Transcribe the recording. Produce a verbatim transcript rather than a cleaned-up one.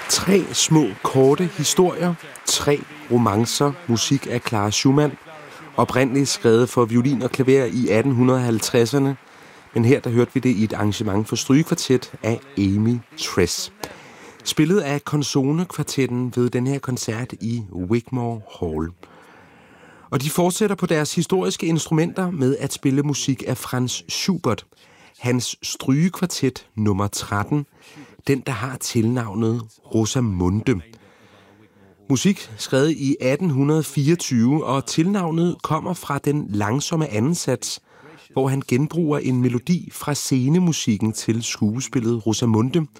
Tre små, korte historier, tre romancer, musik af Clara Schumann, oprindeligt skrevet for violin og klaver i atten halvtredserne, men her der hørte vi det i et arrangement for strygekvartet af Amy Tress. Spillet af Consone-kvartetten ved den her koncert i Wigmore Hall. Og de fortsætter på deres historiske instrumenter med at spille musik af Franz Schubert, hans strygekvartet nummer tretten, den der har tilnavnet Rosamunde. Musik skrevet i atten fireogtyve, og tilnavnet kommer fra den langsomme andensats, hvor han genbruger en melodi fra scenemusikken til skuespillet Rosamunde,